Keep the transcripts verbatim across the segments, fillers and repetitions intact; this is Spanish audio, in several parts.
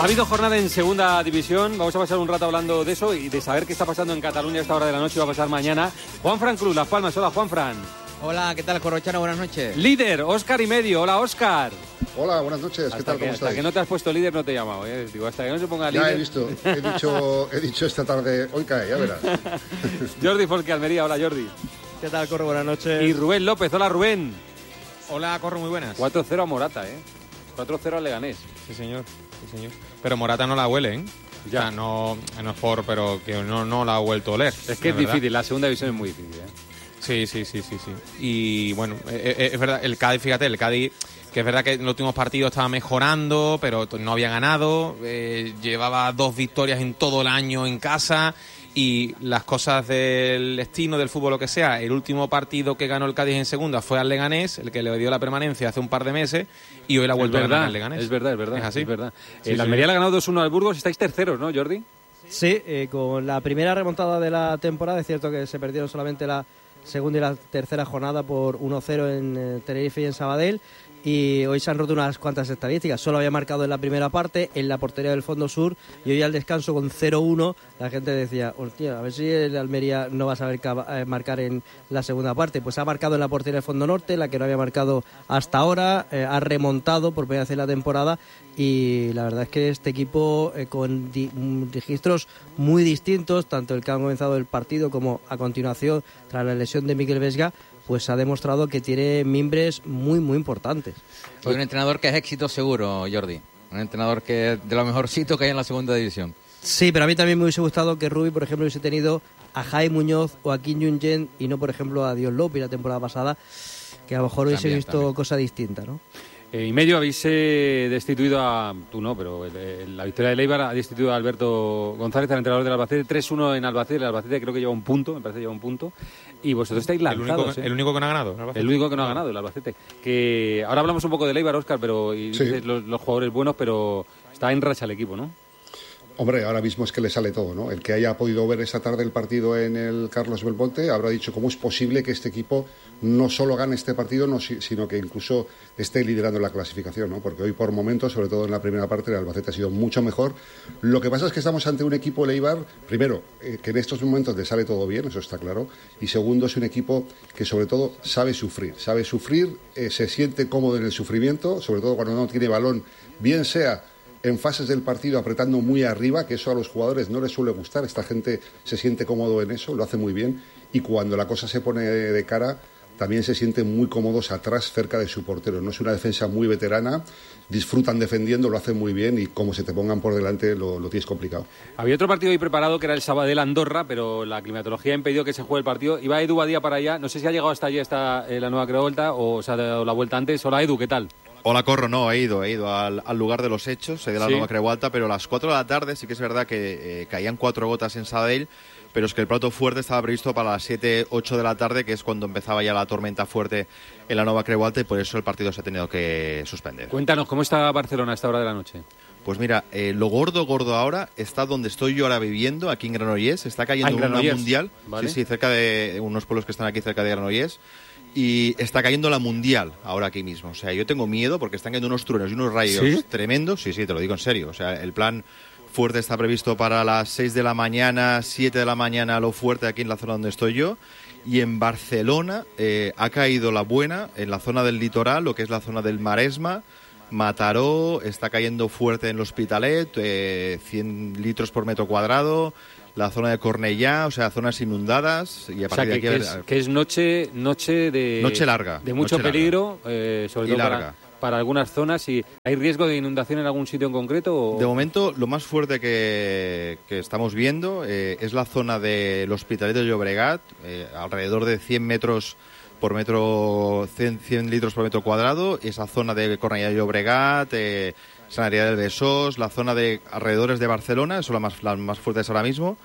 Ha habido jornada en segunda división. Vamos a pasar un rato hablando de eso y de saber qué está pasando en Cataluña a esta hora de la noche. Va a pasar mañana. Juanfran Cruz, Las Palmas. Hola, Juanfran. Hola, ¿qué tal, Corrochano? Buenas noches. Líder, Óscar y medio. Hola, Óscar. Hola, buenas noches. ¿Qué hasta tal? Que, ¿Cómo hasta estáis? que no te has puesto líder no te he llamado. ¿eh? Digo, hasta que no se ponga líder. Ya he visto. He dicho, he dicho esta tarde, hoy cae, ya verás. Jordi Folque, Almería. Hola, Jordi. ¿Qué tal, Corro? Buenas noches. Y Rubén López. Hola, Rubén. Hola, Corro, muy buenas. cuatro cero a Morata, ¿eh? cuatro cero al Leganés. Sí, señor. Sí, señor. Pero Morata no la huele, ¿eh? Ya. O sea, no, no es por, pero que no, no la ha vuelto a oler. Es que es verdad. difícil, la segunda división es muy difícil, ¿eh? Sí, sí, sí, sí, sí. Y bueno, es, es verdad, el Cádiz, fíjate, el Cádiz, que es verdad que en los últimos partidos estaba mejorando, pero no había ganado, eh, llevaba dos victorias en todo el año en casa. Y las cosas del destino del fútbol, lo que sea, el último partido que ganó el Cádiz en segunda fue al Leganés, el que le dio la permanencia hace un par de meses, y hoy la ha vuelto a ganar al Leganés. Es verdad, es verdad. Es así. Es verdad. Sí, el sí. Almería le ha ganado dos uno al Burgos, estáis terceros, ¿no, Jordi? Sí, eh, con la primera remontada de la temporada, es cierto que se perdieron solamente la segunda y la tercera jornada por uno cero en eh, Tenerife y en Sabadell. Y hoy se han roto unas cuantas estadísticas. Solo había marcado en la primera parte, en la portería del Fondo Sur, y hoy al descanso con cero uno, la gente decía, hostia, a ver si el Almería no va a saber eh, marcar en la segunda parte. Pues ha marcado en la portería del Fondo Norte, la que no había marcado hasta ahora, eh, ha remontado por primera vez en la temporada, y la verdad es que este equipo eh, con di- registros muy distintos, tanto el que ha comenzado el partido como a continuación, tras la lesión de Mikel Vesga, pues ha demostrado que tiene mimbres muy, muy importantes. Y un entrenador que es éxito seguro, Jordi. Un entrenador que es de lo mejorcito que hay en la segunda división. Sí, pero a mí también me hubiese gustado que Rubi, por ejemplo, hubiese tenido a Jaime Muñoz o a Kim Jung-jen y no, por ejemplo, a Dios López la temporada pasada, que a lo mejor hubiese También, visto también. cosa distinta, ¿no? Eh, y medio habéis eh, destituido a... Tú no, pero el- el- la victoria de Eibar ha destituido a Alberto González, al entrenador del Albacete. tres uno en Albacete. El Albacete creo que lleva un punto, me parece que lleva un punto. Y vosotros estáis El único, lanzados, que- ¿eh? el único que no ha ganado. ¿No? El único que no ha ganado, el Albacete. Que ahora hablamos un poco del Eibar, Óscar, pero y Sí. dices los, los jugadores buenos, pero está en racha el equipo, ¿no? Hombre, ahora mismo es que le sale todo, ¿no? El que haya podido ver esta tarde el partido en el Carlos Belmonte habrá dicho cómo es posible que este equipo no solo gane este partido, no, si- sino que incluso esté liderando la clasificación, ¿no? Porque hoy por momentos, sobre todo en la primera parte, el Albacete ha sido mucho mejor. Lo que pasa es que estamos ante un equipo, el Eibar, primero, eh, que en estos momentos le sale todo bien, eso está claro, y segundo, es un equipo que sobre todo sabe sufrir, sabe sufrir, eh, se siente cómodo en el sufrimiento, sobre todo cuando no tiene balón, bien sea en fases del partido apretando muy arriba, que eso a los jugadores no les suele gustar, esta gente se siente cómodo en eso, lo hace muy bien, y cuando la cosa se pone de cara, también se sienten muy cómodos atrás, cerca de su portero. No es una defensa muy veterana, disfrutan defendiendo, lo hacen muy bien, y como se te pongan por delante lo, lo tienes complicado. Había otro partido hoy preparado que era el Sabadell-Andorra, pero la climatología ha impedido que se juegue el partido. Iba Edu Badía para allá, no sé si ha llegado hasta allí esta, eh, la nueva Crevolta o se ha dado la vuelta antes. Hola Edu, ¿qué tal? Hola, Corro, no, he ido, he ido al, al lugar de los hechos, he ido a la Sí. Nueva Crevolta, pero a las cuatro de la tarde sí que es verdad que eh, caían cuatro gotas en Sabadell, pero es que el plato fuerte estaba previsto para las siete, ocho de la tarde, que es cuando empezaba ya la tormenta fuerte en la Nueva Crevolta, y por eso el partido se ha tenido que suspender. Cuéntanos, ¿cómo está Barcelona a esta hora de la noche? Pues mira, eh, lo gordo, gordo ahora está donde estoy yo ahora viviendo, aquí en Granollers, está cayendo Ah, en una Granollers, mundial, vale. sí, sí, cerca de unos pueblos que están aquí cerca de Granollers, y está cayendo la mundial ahora aquí mismo. O sea, yo tengo miedo porque están cayendo unos truenos y unos rayos ¿Sí? tremendos. Sí, sí, te lo digo en serio. O sea, el plan fuerte está previsto para las seis de la mañana, siete de la mañana, lo fuerte aquí en la zona donde estoy yo. Y en Barcelona eh, ha caído la buena en la zona del litoral, lo que es la zona del Maresma, Mataró, está cayendo fuerte en el Hospitalet, eh, cien litros por metro cuadrado, la zona de Cornellá, o sea, zonas inundadas. Y a O sea, partir que, de que aquí... es, que es noche, noche de... Noche larga, De mucho noche larga. peligro, eh, sobre Y todo larga. para, para algunas zonas. Y ¿hay riesgo de inundación en algún sitio en concreto? O... De momento, lo más fuerte que, que estamos viendo eh, es la zona del Hospitalet de Llobregat, eh, alrededor de cien metros por metro, cien, cien litros por metro cuadrado, esa zona de Cornellà de Llobregat, eh, Sanadría del Besós, la zona de alrededores de Barcelona, son las más, las más fuertes ahora mismo,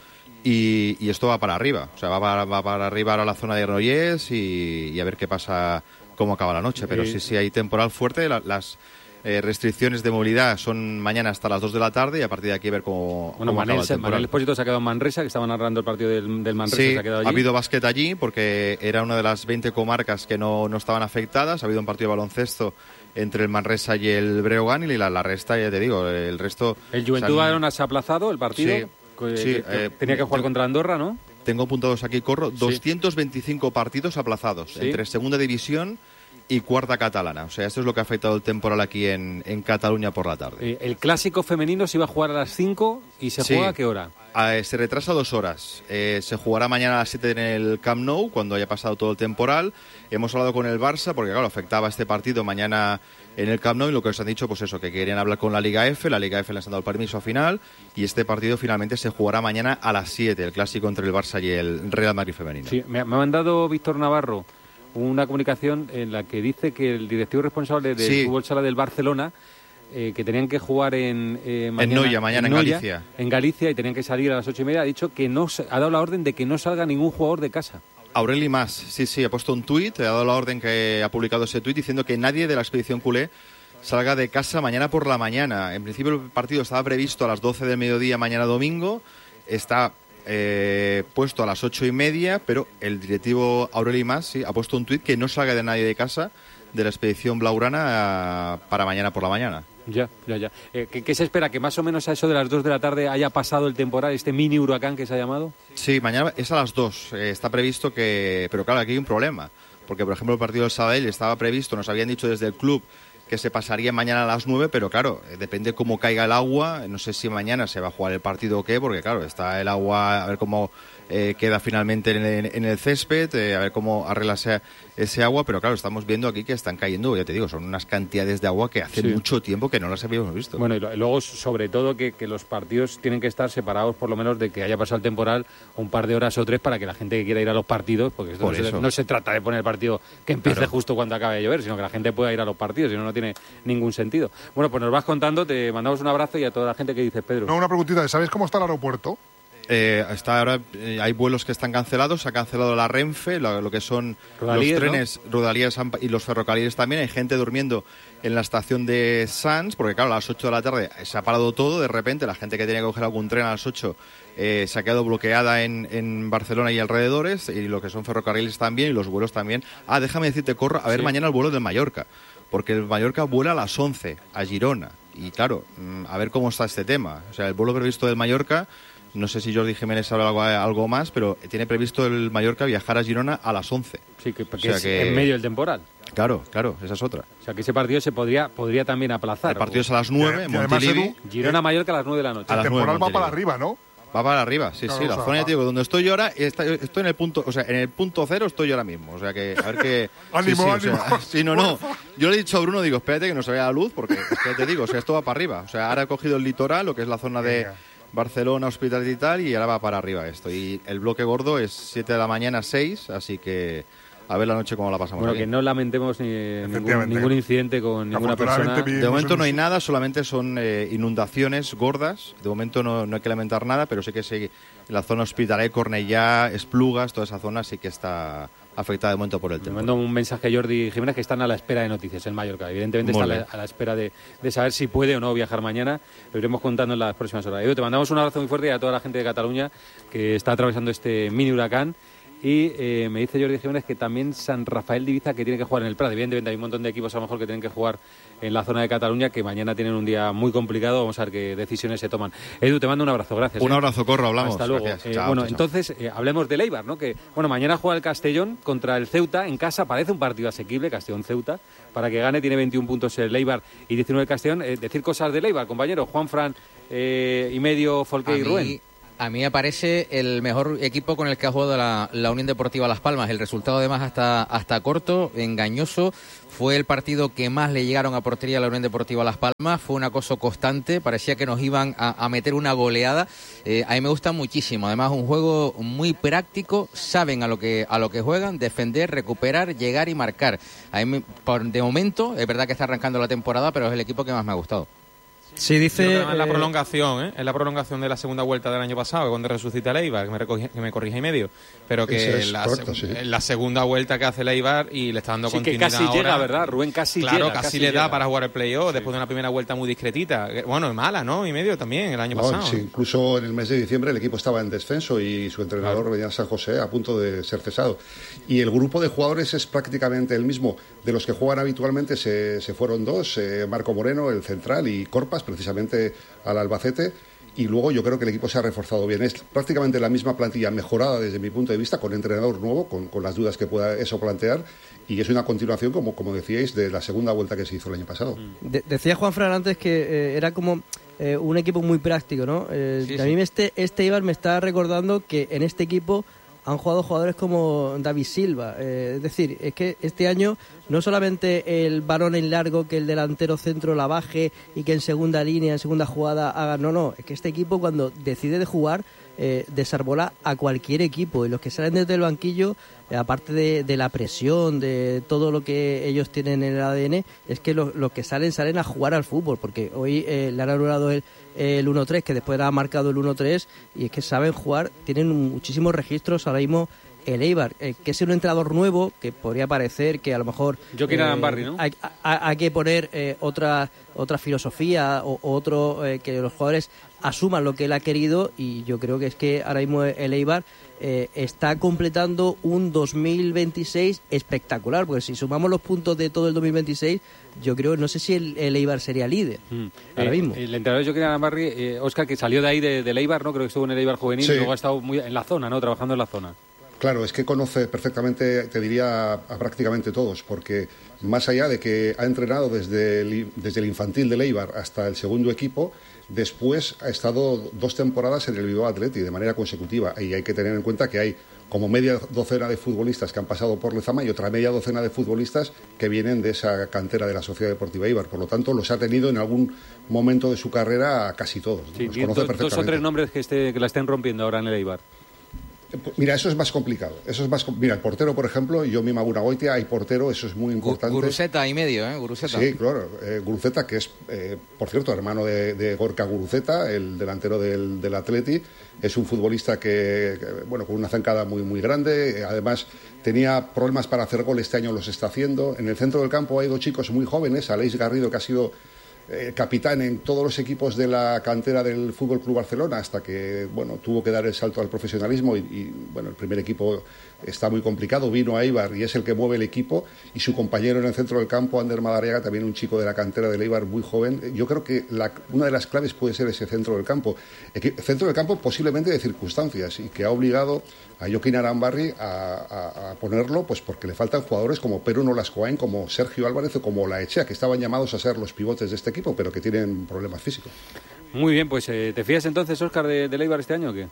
y, y esto va para arriba, o sea, va para, va para arriba ahora la zona de Granollers y, y a ver qué pasa, cómo acaba la noche, pero Eh, sí, sí hay temporal fuerte, la- las... eh, restricciones de movilidad son mañana hasta las dos de la tarde y a partir de aquí a ver cómo, bueno, cómo Manel, acaba el temporal. Manel Espósito se ha quedado en Manresa, que estaba narrando el partido del, del Manresa. Sí, se ha quedado allí. ha habido básquet allí porque era una de las veinte comarcas que no, no estaban afectadas. Ha habido un partido de baloncesto entre el Manresa y el Breogán y la, la resta, ya te digo, el resto... El Juventud Badalona se ha aplazado el partido. Sí, que, sí, que, que eh, tenía que jugar tengo, contra Andorra, ¿no? Tengo apuntados aquí, corro, Sí. doscientos veinticinco partidos aplazados Sí. entre segunda división y cuarta catalana. O sea, esto es lo que ha afectado el temporal aquí en, en Cataluña por la tarde. Eh, el clásico femenino se iba a jugar a las cinco y se Sí. juega ¿a qué hora? Eh, se retrasa dos horas. Eh, se jugará mañana a las siete en el Camp Nou, cuando haya pasado todo el temporal. Hemos hablado con el Barça, porque claro, afectaba este partido mañana en el Camp Nou, y lo que os han dicho, pues eso, que querían hablar con la Liga F. La Liga F les han dado el permiso final, y este partido finalmente se jugará mañana a las siete, el clásico entre el Barça y el Real Madrid femenino. Sí, me, me ha mandado Víctor Navarro una comunicación en la que dice que el directivo responsable del Sí. fútbol sala del Barcelona, eh, que tenían que jugar en eh, mañana, Noia, mañana en Noia, Galicia. en Galicia, y tenían que salir a las ocho y media, ha dicho que no se- ha dado la orden de que no salga ningún jugador de casa. Aureli Mas, sí, sí, ha puesto un tuit, ha dado la orden que ha publicado ese tuit diciendo que nadie de la expedición culé salga de casa mañana por la mañana. En principio el partido estaba previsto a las doce del mediodía mañana domingo, está eh, puesto a las ocho y media, pero el directivo Aureli Mas sí, ha puesto un tuit que no salga de nadie de casa de la expedición blaugrana eh, para mañana por la mañana. Ya, ya, ya. Eh, ¿qué, qué se espera? ¿Que más o menos a eso de las dos de la tarde haya pasado el temporal, este mini huracán que se ha llamado? Sí, mañana es a las dos. Eh, está previsto que... Pero claro, aquí hay un problema. Porque, por ejemplo, el partido del Sabadell estaba previsto, nos habían dicho desde el club que se pasaría mañana a las nueve, pero claro, eh, depende cómo caiga el agua. No sé si mañana se va a jugar el partido o qué, porque claro, está el agua, a ver cómo eh, queda finalmente en el, en el césped, eh, a ver cómo arregla ese, ese agua, pero claro, estamos viendo aquí que están cayendo, ya te digo, son unas cantidades de agua que hace Sí. mucho tiempo que no las habíamos visto. Bueno, y lo- y luego, sobre todo, que, que los partidos tienen que estar separados, por lo menos, de que haya pasado el temporal un par de horas o tres para que la gente que quiera ir a los partidos, porque esto Por no se, eso. no se trata de poner el partido que empiece Claro. justo cuando acabe de llover, sino que la gente pueda ir a los partidos, si no, no tiene ningún sentido. Bueno, pues nos vas contando, te mandamos un abrazo y a toda la gente que dices, Pedro. No, una preguntita. ¿Sabes cómo está el aeropuerto? Eh, está ahora eh, hay vuelos que están cancelados, se ha cancelado la Renfe, lo, lo que son Rodalíes, los trenes, Rodalíes han- y los ferrocarriles también. Hay gente durmiendo en la estación de Sants, porque claro, a las ocho de la tarde se ha parado todo, de repente la gente que tenía que coger algún tren a las ocho eh, se ha quedado bloqueada en, en Barcelona y alrededores, y lo que son ferrocarriles también, y los vuelos también. Ah, déjame decirte, Corro, a ver Sí. mañana el vuelo de Mallorca, porque el Mallorca vuela a las once a Girona, y claro, mm, a ver cómo está este tema. O sea, el vuelo previsto del Mallorca... No sé si Jordi Jiménez sabe algo, algo más, pero tiene previsto el Mallorca viajar a Girona a las once. Sí, que, que O sea es que- en medio del temporal. Claro, claro, esa es otra. O sea, que ese partido se podría podría también aplazar. El partido es a las nueve, Y además, Montilivi. Edu, Girona-Mallorca a las nueve de la noche. A El las nueve, temporal va Montilivi. para arriba, ¿no? Va para arriba, sí, Claro, sí. o La sea, zona, ya va- te digo, donde estoy yo ahora, está- estoy en el punto, o sea, en el punto cero estoy yo ahora mismo. O sea, que a ver qué. Ánimo, sí, sí, o sea, ánimo. sí, no, no. Yo le he dicho a Bruno, digo, espérate que no se vea la luz, porque es que ya te digo, o sea, esto va para arriba. O sea, ahora he cogido el litoral, lo que es la zona de Venga. Barcelona, Hospitalet y tal, y ahora va para arriba esto. Y el bloque gordo es siete de la mañana, seis, así que a ver la noche cómo la pasamos. Bueno, aquí. que no lamentemos ni ningún, Efectivamente. ningún incidente con ninguna Afortunadamente, persona. vi- De momento no hay en- nada, solamente son eh, inundaciones gordas. De momento no, no hay que lamentar nada, pero sí que sí, en la zona Hospitalet, Cornellá, Esplugas, toda esa zona sí que está afectada de momento por el Me tema. mando un mensaje a Jordi Jiménez que están a la espera de noticias en Mallorca. Evidentemente Muy está a la, bien. a la espera de, de saber si puede o no viajar mañana. Lo iremos contando en las próximas horas. Edu, te mandamos un abrazo muy fuerte y a toda la gente de Cataluña que está atravesando este mini huracán. Y eh, me dice Jordi Jiménez que también San Rafael de Ibiza que tiene que jugar en el Prat. Evidentemente hay un montón de equipos a lo mejor que tienen que jugar en la zona de Cataluña, que mañana tienen un día muy complicado. Vamos a ver qué decisiones se toman. Edu, te mando un abrazo. Gracias. Un ¿eh? abrazo, Corro, hablamos. Hasta luego. Gracias. Eh, Chao, bueno, chao, chao. entonces eh, hablemos del Eibar, ¿no? Que bueno, mañana juega el Castellón contra el Ceuta en casa. Parece un partido asequible, Castellón-Ceuta, para que gane. Tiene veintiún puntos el Eibar y diecinueve el Castellón. Eh, decir cosas del Eibar, compañero. Juanfran eh, y medio, Folque A y mí- Rubén. A mí me parece el mejor equipo con el que ha jugado la, la Unión Deportiva Las Palmas. El resultado además hasta, hasta corto, engañoso. Fue el partido que más le llegaron a portería a la Unión Deportiva Las Palmas. Fue un acoso constante. Parecía que nos iban a, a meter una goleada. Eh, a mí me gusta muchísimo. Además, un juego muy práctico. Saben a lo que a lo que juegan. Defender, recuperar, llegar y marcar. A mí, me- por, de momento, es verdad que está arrancando la temporada, pero es el equipo que más me ha gustado. Sí, dice... Es la eh, prolongación, ¿eh? Es la prolongación de la segunda vuelta del año pasado, cuando resucita el Eibar, que me, recogí, que me corrige y medio. Pero que es la, correcto, se, sí. la segunda vuelta que hace el Eibar y le está dando Sí, que continuidad casi ahora. llega, ¿verdad? Rubén casi claro, llega. casi, casi le da llega. para jugar el playoff, sí. Después de una primera vuelta muy discretita. Bueno, es mala, ¿no? Y medio también, el año No, pasado. sí, incluso en el mes de diciembre el equipo estaba en descenso y su entrenador, Claro. Beñat San José, a punto de ser cesado. Y el grupo de jugadores es prácticamente el mismo. De los que juegan habitualmente se, se fueron dos, eh, Marco Moreno, el central, y Corpas, precisamente al Albacete. Y luego yo creo que el equipo se ha reforzado bien. Es prácticamente la misma plantilla mejorada desde mi punto de vista, con entrenador nuevo, con, con las dudas que pueda eso plantear. Y es una continuación, como, como decíais, de la segunda vuelta que se hizo el año pasado. De- decía Juan Fran antes que eh, era como eh, un equipo muy práctico, ¿no? Eh, Sí, a sí. mí me este, este Eibar me está recordando que en este equipo han jugado jugadores como David Silva. Eh, es decir, es que este año no solamente el balón en largo, que el delantero centro la baje y que en segunda línea, en segunda jugada haga... No, no, es que este equipo cuando decide de jugar eh, desarbola a cualquier equipo. Y los que salen desde el banquillo, eh, aparte de, de la presión, de todo lo que ellos tienen en el A D N, es que los, los que salen, salen a jugar al fútbol. Porque hoy eh, le han anulado el, el uno tres, que después ha marcado el uno tres, y es que saben jugar, tienen muchísimos registros ahora mismo. El Eibar, eh, que es un entrenador nuevo, que podría parecer que a lo mejor Joaquín Arambarri, ¿no? hay, hay- hay que poner eh, otra otra filosofía o, o otro eh, que los jugadores asuman lo que él ha querido, y yo creo que es que ahora mismo el Eibar eh, está completando un dos mil veintiséis espectacular, porque si sumamos los puntos de todo el dos mil veintiséis, yo creo, no sé si el, el Eibar sería líder Mm. ahora Eh, mismo. El entrenador Joaquín Arambarri, eh, Óscar, que salió de ahí de, del Eibar, ¿no? Creo que estuvo en el Eibar juvenil, Sí. y luego ha estado muy en la zona, ¿no? Trabajando en la zona. Claro, es que conoce perfectamente, te diría, a prácticamente todos, porque más allá de que ha entrenado desde el, desde el infantil del Eibar hasta el segundo equipo, después ha estado dos temporadas en el Bilbao Athletic de manera consecutiva. Y hay que tener en cuenta que hay como media docena de futbolistas que han pasado por Lezama y otra media docena de futbolistas que vienen de esa cantera de la Sociedad Deportiva Eibar. Por lo tanto, los ha tenido en algún momento de su carrera a casi todos. Sí, Los y conoce do- dos o perfectamente. tres nombres que, esté, que la estén rompiendo ahora en el Eibar. Mira, eso es más complicado. Eso es más, com- mira, el portero, por ejemplo, yo misma Gunagoitia, hay portero, eso es muy importante. Guruseta y medio, ¿eh? Guruseta. Sí, claro. Eh, Guruceta, que es, eh, por cierto, hermano de, de Gorka Guruceta, el delantero del, del Atleti, es un futbolista que, que, bueno, con una zancada muy, muy grande. Eh, además, tenía problemas para hacer gol, este año los está haciendo. En el centro del campo hay dos chicos muy jóvenes, Aleix Garrido, que ha sido eh, capitán en todos los equipos de la cantera del Fútbol Club Barcelona, hasta que, bueno, tuvo que dar el salto al profesionalismo y, y, bueno, el primer equipo está muy complicado, vino a Eibar y es el que mueve el equipo, y su compañero en el centro del campo, Ander Madariaga, también un chico de la cantera del Eibar muy joven. Yo creo que la, una de las claves puede ser ese centro del campo, Equi- centro del campo posiblemente de circunstancias, y que ha obligado a Joaquín Arambarri a, a, a ponerlo, pues porque le faltan jugadores como Perú Nolascoain, como Sergio Álvarez o como Laechea, que estaban llamados a ser los pivotes de este equipo, pero que tienen problemas físicos. Muy bien, pues eh, ¿te fías entonces, Óscar, de, del Eibar este año o qué?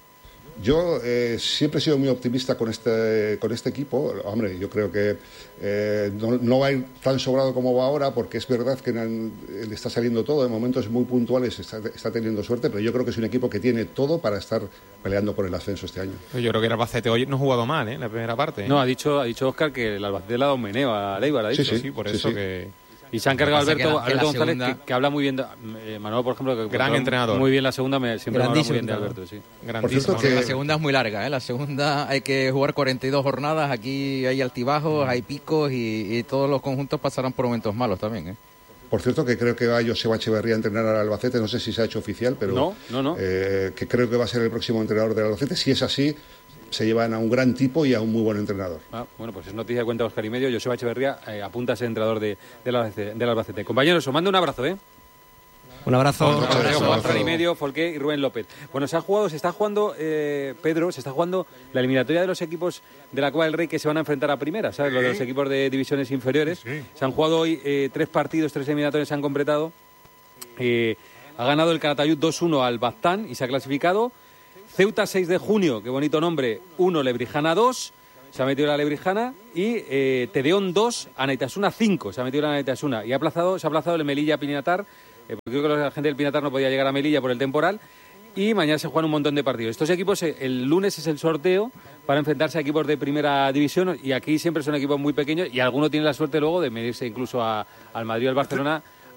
Yo eh, siempre he sido muy optimista con este, con este equipo. Hombre, yo creo que eh, no, no va a ir tan sobrado como va ahora, porque es verdad que en- le está saliendo todo. En momentos muy puntuales está, está teniendo suerte, pero yo creo que es un equipo que tiene todo para estar peleando por el ascenso este año. Yo creo que el Albacete hoy no ha jugado mal, ¿eh? En la primera parte. ¿eh? No, ha dicho, ha dicho Óscar que el Albacete le ha dado un meneo al Eibar, ha Sí, dicho. sí. Sí, por Sí, eso sí. que... Y se ha encargado Lo que pasa Alberto, que la- que la Alberto González, segunda- que, que habla muy bien. De, eh, Manuel, por ejemplo, que Gran controla entrenador. muy bien la segunda, me, siempre me habla muy Grandísimo bien de entrenador. Alberto, sí. Grandísimo. Por cierto La que- segunda es muy larga, ¿eh? La segunda hay que jugar cuarenta y dos jornadas, aquí hay altibajos, hay picos y, y todos los conjuntos pasarán por momentos malos también, ¿eh? Por cierto, que creo que va Joseba Echeverría a entrenar al Albacete, no sé si se ha hecho oficial, pero No, no, no. eh, que creo que va a ser el próximo entrenador del Albacete. Si es así, se llevan a un gran tipo y a un muy buen entrenador. Ah, bueno, pues es noticia de cuenta Óscar y medio. Joseba Echeverría eh, apunta a ser entrenador de, del, Albacete, del Albacete. Compañeros, os mando un abrazo, ¿eh? Un abrazo. Otro abrazo. Juan abrazo. Fran y medio, Folqué y Rubén López. Bueno, se ha jugado, se está jugando, eh, Pedro, se está jugando la eliminatoria de los equipos de la Copa del Rey que se van a enfrentar a primera, ¿sabes? Los de los equipos de divisiones inferiores. Sí. Se han jugado hoy eh, tres partidos, tres eliminatorias se han completado. Eh, ha ganado el Calatayud dos uno al Baztán y se ha clasificado. Ceuta seis de junio, qué bonito nombre, uno, Lebrijana dos, se ha metido la Lebrijana, y eh, Tedeón dos, Anaitasuna cinco, se ha metido la Anaitasuna, y ha aplazado, se ha aplazado el Melilla-Pinatar, eh, porque creo que la gente del Pinatar no podía llegar a Melilla por el temporal, y mañana se juegan un montón de partidos. Estos equipos, eh, el lunes es el sorteo para enfrentarse a equipos de primera división, y aquí siempre son equipos muy pequeños, y alguno tiene la suerte luego de medirse incluso a- al Madrid o al Barcelona,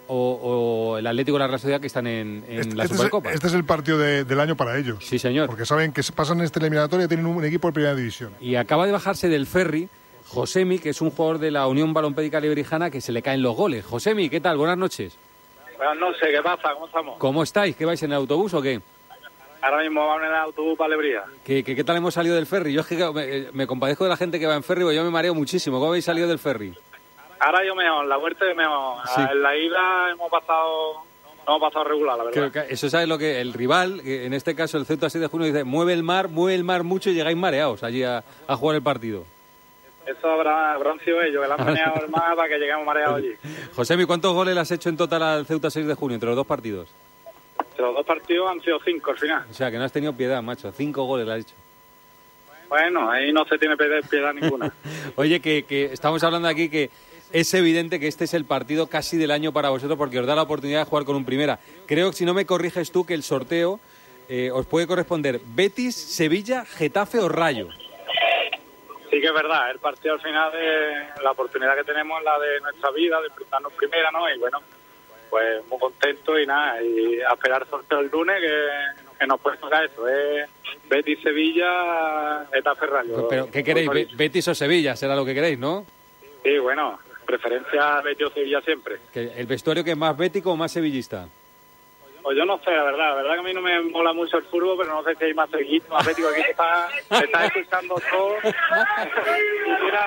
o, o el Atlético de la Real Sociedad, que están en, en Este, la este, Supercopa. es, este es el partido de- del año para ellos. Sí, señor. Porque saben que se pasan esta eliminatoria y tienen un equipo de primera división. Y acaba de bajarse del ferry Josemi, que es un jugador de la Unión Balompédica Lebrijana, que se le caen los goles. Josemi, ¿qué tal? Buenas noches. Buenas noches, ¿qué pasa? ¿Cómo estamos? ¿Cómo estáis? ¿Qué vais en el autobús o qué? Ahora mismo vamos en el autobús para Lebría. ¿Qué, qué, qué tal hemos salido del ferry? Yo es que me, me compadezco de la gente que va en ferry, porque yo me mareo muchísimo. ¿Cómo habéis salido del ferry? Ahora yo mejor, la vuelta de mejor. Sí. En la ida hemos pasado hemos pasado regular, la verdad. Creo que eso sabes lo que el rival, que en este caso el Ceuta seis de junio, dice, mueve el mar, mueve el mar mucho y llegáis mareados allí a, a jugar el partido. Eso habrá, habrán sido ellos, que le han meneado el mar para que lleguemos mareados allí. Josemi, ¿cuántos goles le has hecho en total al Ceuta seis de junio entre los dos partidos? Los dos partidos han sido cinco al final. O sea, que no has tenido piedad, macho. Cinco goles le has hecho. Bueno, ahí no se tiene piedad, piedad ninguna. Oye, que, que estamos hablando aquí que es evidente que este es el partido casi del año para vosotros porque os da la oportunidad de jugar con un primera. Creo que si no me corriges tú que el sorteo eh, os puede corresponder Betis, Sevilla, Getafe o Rayo. Sí que es verdad, el partido al final de la oportunidad que tenemos es la de nuestra vida, de enfrentarnos primera, ¿no? Y bueno, pues muy contento y nada, y a esperar el sorteo el lunes que, que nos puede tocar eso, es Betis, Sevilla, Getafe, Rayo. ¿Pero qué queréis? Be- ¿Betis o Sevilla? Será lo que queréis, ¿no? Sí, bueno, preferencia Betis o Sevilla siempre. ¿Que ¿El vestuario que es más bético o más sevillista? Pues yo no sé, la verdad, la verdad que a mí no me mola mucho el fútbol, pero no sé si hay más sevillista, más bético, aquí se está, se está escuchando todo. Y mira...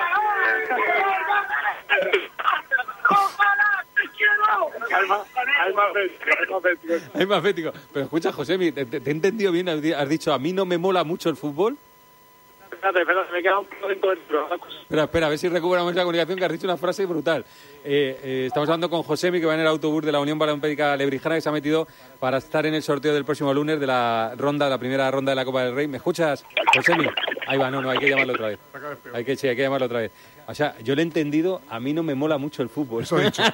Hay más, hay más bético, hay más bético. Hay más bético. Pero escucha, Josemi, ¿te, te, te he entendido bien? Has di- has dicho, a mí no me mola mucho el fútbol. Espérate, espérate, me queda un poco dentro del programa. Espera, espera, a ver si recuperamos la comunicación, que has dicho una frase brutal. Eh, eh, estamos hablando con Josemi, que va en el autobús de la Unión Balompédica Lebrijana, que se ha metido para estar en el sorteo del próximo lunes de la ronda, la primera ronda de la Copa del Rey. ¿Me escuchas, Josemi? Ahí va, no, no, hay que llamarlo otra vez. Hay que, sí, hay que llamarlo otra vez. O sea, yo le he entendido, a mí no me mola mucho el fútbol. Eso he dicho.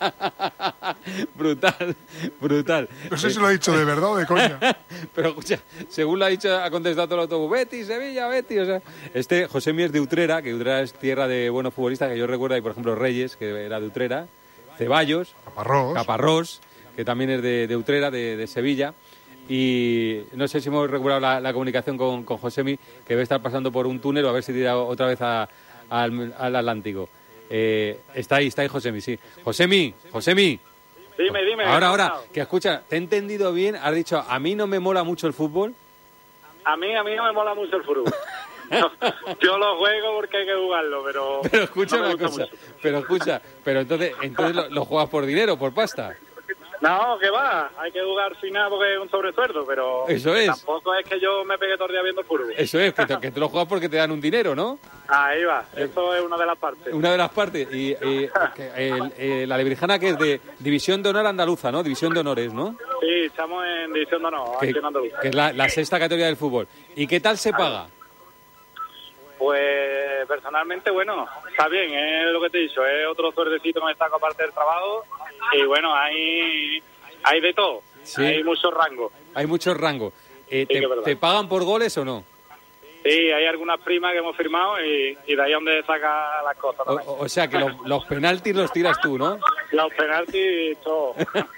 Brutal, brutal. No sé si lo he dicho de verdad o de coña. Pero escucha, según lo ha dicho, ha contestado todo el autobús, Betis, Sevilla, Betis, o sea, este Josemi es de Utrera, que Utrera es tierra de buenos futbolistas, que yo recuerdo, hay por ejemplo Reyes, que era de Utrera, Ceballos, Caparrós. Caparrós, que también es de, de Utrera, de, de Sevilla, y no sé si hemos recuperado la, la comunicación con, con Josemi, que debe estar pasando por un túnel o a ver si tira otra vez a, al, al Atlántico. Eh, está ahí, está ahí Josemi, sí. Josemi, Josemi. Dime, dime. Ahora, ahora, que escucha, te he entendido bien, has dicho, a mí no me mola mucho el fútbol. A mí, a mí no me mola mucho el fútbol. No, yo lo juego porque hay que jugarlo, pero... Pero escucha no me una gusta cosa, mucho. pero escucha, pero entonces, entonces lo, lo juegas por dinero, por pasta. No, que va, hay que jugar final porque es un sobresueldo, pero... Eso es. Tampoco es que yo me pegue todo el día viendo fútbol. Eso es, que te, que te lo juegas porque te dan un dinero, ¿no? Ahí va, eso es una de las partes. Una de las partes. Y, y que el- eh, la Lebrijana, que es de División de Honor Andaluza, ¿no? División de Honores, ¿no? Sí, estamos en división de honor, Que, aquí en Andalucía. que es la, la sexta categoría del fútbol. ¿Y qué tal se paga? Pues personalmente, bueno, está bien, es lo que te he dicho, es otro suerdecito que me saco aparte del trabajo y bueno, hay, hay de todo, Sí. hay mucho rango. Hay muchos rangos. Eh, Sí, te, que es verdad. ¿Te pagan por goles o no? Sí, hay algunas primas que hemos firmado y, y de ahí es donde saca las cosas O, también. o sea, que los, los penaltis los tiras tú, ¿no? Los penaltis, todo.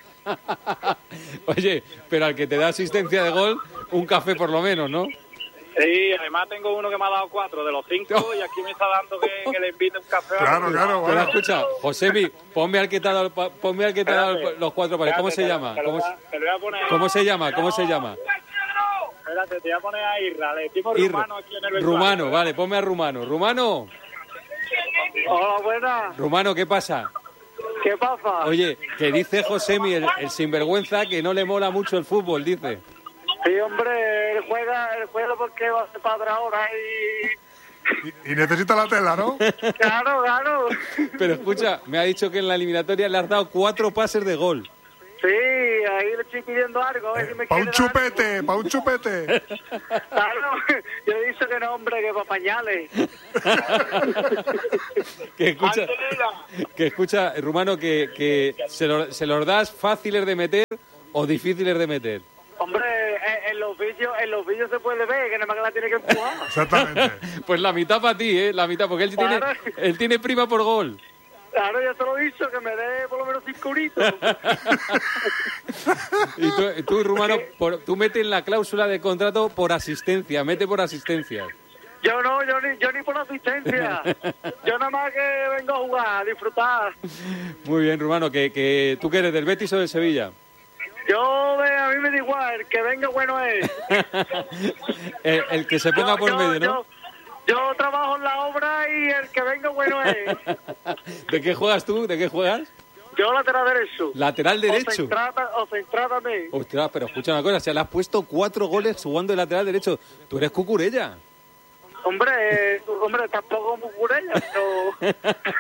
Oye, pero al que te da asistencia de gol, un café por lo menos, ¿no? Sí, además tengo uno que me ha dado cuatro de los cinco y aquí me está dando que, que le invite un café. Claro, claro, Pero bueno. escucha, Josemi, ponme al que te ha dado, pa- ponme al que te ha dado Espérate. los cuatro pares. ¿Cómo se Espérate, llama? te lo ¿Cómo, voy a- te lo voy a poner- cómo se llama? ¿Cómo se llama? Espérate, te voy a poner a Irra, le decimos Ir- rumano aquí en el vestuario. Rumano, vale, ponme a Rumano. Rumano, Hola, buenas. Rumano, ¿qué pasa? ¿Qué pasa? Oye, que dice Josemi, el, el sinvergüenza, que no le mola mucho el fútbol, dice. Sí, hombre, él juega, él juega porque va a ser padre ahora y... Y, y necesita la tela, ¿no? Claro, claro. Pero escucha, me ha dicho que en la eliminatoria le has dado cuatro pases de gol. Sí, ahí le estoy pidiendo algo, a ver si me Pa' un quiere dar chupete, pa' un chupete. algo. Claro, yo he dicho que no, hombre, que para pañales. Que escucha, Angelina. que escucha, Rumano, que, que se, lo- se los das fáciles de meter o difíciles de meter. Hombre, en, en los vídeos, en los vídeos se puede ver que nada más que la tiene que empujar. Exactamente. Pues la mitad para ti, ¿eh? La mitad, porque él tiene, Claro. él tiene prima por gol. Claro, ya te lo he dicho, que me dé por lo menos cinco euritos. Y tú, tú Rumano, por, tú metes en la cláusula de contrato por asistencia, mete por asistencia. Yo no, yo ni, yo ni por asistencia. Yo nada más que vengo a jugar, a disfrutar. Muy bien, Rumano, que, que tú que eres del Betis o del Sevilla. Yo, a mí me da igual, el que venga bueno es. el, el que se ponga yo, por yo, medio, ¿no? Yo, yo trabajo en la obra y el que venga bueno es. ¿De qué juegas tú? ¿De qué juegas? Yo lateral derecho. ¿Lateral derecho? O centrada, o centrada también. Ostras, pero escucha una cosa, se le has puesto cuatro goles jugando de lateral derecho. Tú eres Cucurella. Hombre, eh, hombre, tampoco Cucurella, pero...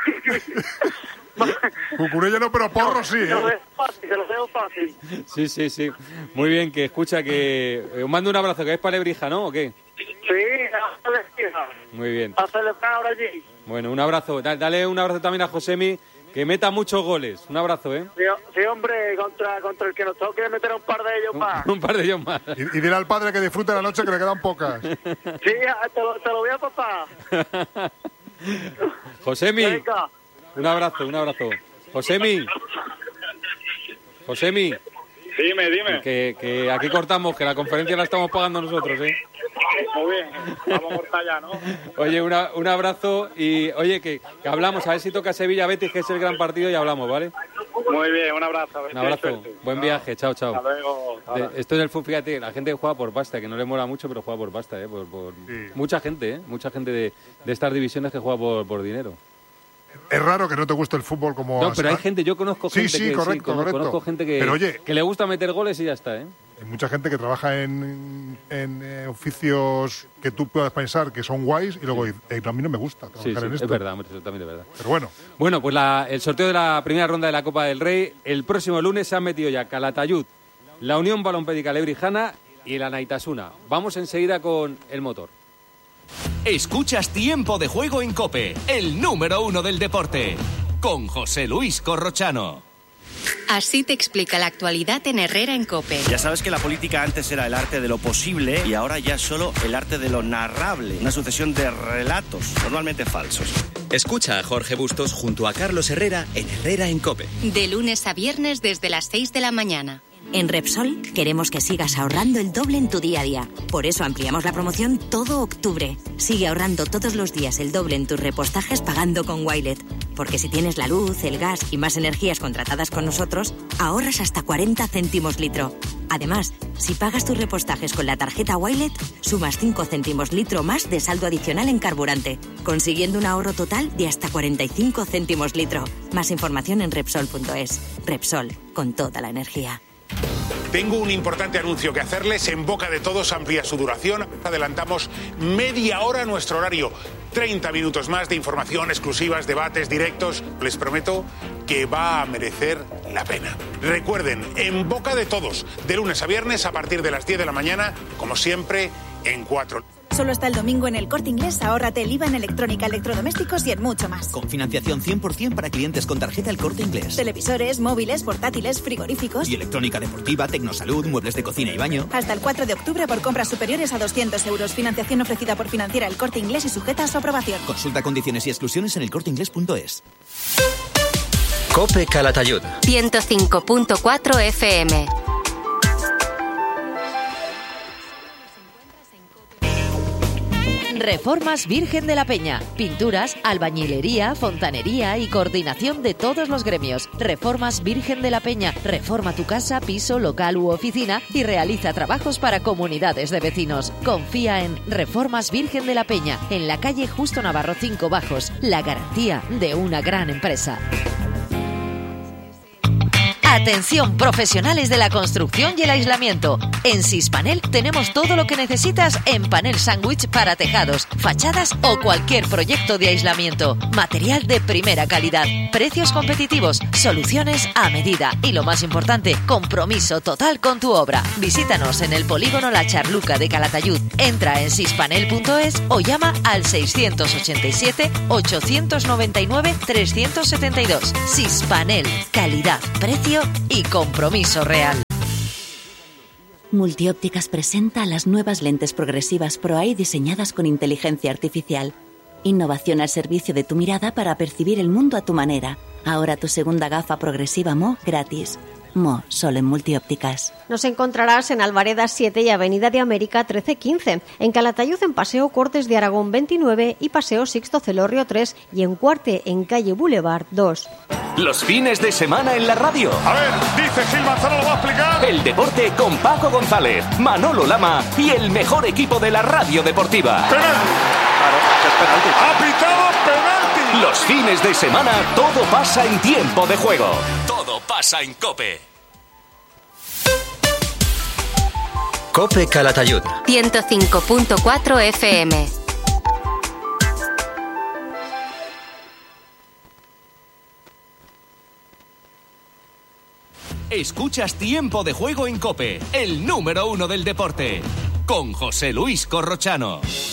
Cucurella no, pero Porro sí, Te lo ¿eh? dejo fácil, te lo dejo fácil. Sí, sí, sí. Muy bien, que escucha que... eh, Os mando un abrazo, que es para Lebrija, ¿no? ¿O qué? Sí, a celebrar. Muy bien. A celebrar ahora allí. Bueno, un abrazo. Da- Dale un abrazo también a Josemi, que meta muchos goles. Un abrazo, ¿eh? Sí, sí, hombre, contra, contra el que nos toque meter un par de ellos más. Un par de ellos más. Y, y dile al padre que disfrute la noche, que le quedan pocas. Sí, te lo, te lo voy a papá. Josemi, Venga. un abrazo, un abrazo. Josemi. Josemi, Dime, dime. que, que aquí cortamos, que la conferencia la estamos pagando nosotros, ¿eh? Muy bien, vamos a cortar ya, ¿no? Oye, una, un abrazo y, oye, que, que hablamos, a ver si toca Sevilla-Betis, que es el gran partido, y hablamos, ¿vale? Muy bien, un abrazo. A ver Un si hay abrazo, suerte. buen viaje, chao, chao. Hasta luego. hasta ahora. De- esto es el fútbol, fíjate, la gente juega por pasta, que no le mola mucho, pero juega por pasta, ¿eh? Por, por- Sí. Mucha gente, ¿eh? Mucha gente de, de estas divisiones que juega por, por dinero. Es raro que no te guste el fútbol como... No, pero hay gente, yo conozco Sí, gente sí, que correcto, cono- correcto. conozco gente que, Pero, oye- que le gusta meter goles y ya está, ¿eh? Hay mucha gente que trabaja en, en eh, oficios que tú puedas pensar que son guays y luego dices, "Eh, a mí no me gusta trabajar Sí, sí, en esto". es verdad, hombre, eso también es verdad. Pero bueno, Bueno, pues la- el sorteo de la primera ronda de la Copa del Rey, el próximo lunes se han metido ya Calatayud, la Unión Balompédica Lebrijana y la Naitasuna. Vamos enseguida con el motor. Escuchas Tiempo de Juego en COPE, el número uno del deporte, con José Luis Corrochano. Así te explica la actualidad en Herrera en COPE. Ya sabes que la política antes era el arte de lo posible y ahora ya es solo el arte de lo narrable. Una sucesión de relatos, normalmente falsos. Escucha a Jorge Bustos junto a Carlos Herrera en Herrera en COPE. De lunes a viernes desde las seis de la mañana. En Repsol queremos que sigas ahorrando el doble en tu día a día. Por eso ampliamos la promoción todo octubre. Sigue ahorrando todos los días el doble en tus repostajes pagando con Wilet. Porque si tienes la luz, el gas y más energías contratadas con nosotros, ahorras hasta cuarenta céntimos litro. Además, si pagas tus repostajes con la tarjeta Wilet, sumas cinco céntimos litro más de saldo adicional en carburante, consiguiendo un ahorro total de hasta cuarenta y cinco céntimos litro. Más información en Repsol punto es. Repsol, con toda la energía. Tengo un importante anuncio que hacerles. En boca de todos amplía su duración. Adelantamos media hora nuestro horario. treinta minutos más de información, exclusivas, debates, directos. Les prometo que va a merecer la pena. Recuerden, en boca de todos, de lunes a viernes a partir de las diez de la mañana, como siempre, en cuatro. Solo hasta el domingo en el Corte Inglés, ahórrate el I V A en electrónica, electrodomésticos y en mucho más. Con financiación cien por ciento para clientes con tarjeta El Corte Inglés. Televisores, móviles, portátiles, frigoríficos. Y electrónica deportiva, tecnosalud, muebles de cocina y baño. Hasta el cuatro de octubre por compras superiores a doscientos euros. Financiación ofrecida por Financiera El Corte Inglés y sujeta a su aprobación. Consulta condiciones y exclusiones en el corte inglés punto es. COPE Calatayud. ciento cinco punto cuatro F M. Reformas Virgen de la Peña. Pinturas, albañilería, fontanería y coordinación de todos los gremios. Reformas Virgen de la Peña. Reforma tu casa, piso, local u oficina y realiza trabajos para comunidades de vecinos. Confía en Reformas Virgen de la Peña, en la calle Justo Navarro cinco Bajos. La garantía de una gran empresa. Atención, profesionales de la construcción y el aislamiento. En Sispanel tenemos todo lo que necesitas en panel sándwich para tejados, fachadas o cualquier proyecto de aislamiento. Material de primera calidad, precios competitivos, soluciones a medida y lo más importante, compromiso total con tu obra. Visítanos en el polígono La Charluca de Calatayud. Entra en sispanel punto es o llama al seiscientos ochenta y siete, ochocientos noventa y nueve, trescientos setenta y dos. Sispanel, calidad, precio y compromiso real. Multiópticas presenta las nuevas lentes progresivas Pro Eye diseñadas con inteligencia artificial. Innovación al servicio de tu mirada para percibir el mundo a tu manera. Ahora tu segunda gafa progresiva Mo gratis. Mo, solo en Multiópticas. Nos encontrarás en Alvareda siete y Avenida de América trece quince, en Calatayud en Paseo Cortes de Aragón veintinueve y Paseo Sixto Celorrio tres y en Cuarte en Calle Boulevard dos. Los fines de semana en la radio. A ver, dice Gil Manzano, lo va a explicar. El deporte con Paco González, Manolo Lama y el mejor equipo de la radio deportiva. ¡Penalti! Claro, es penalti. ¡Ha pitado penalti! Los fines de semana todo pasa en tiempo de juego. Todo pasa en COPE. COPE Calatayud. ciento cinco punto cuatro F M. Escuchas Tiempo de Juego en COPE, el número uno del deporte, con José Luis Corrochano.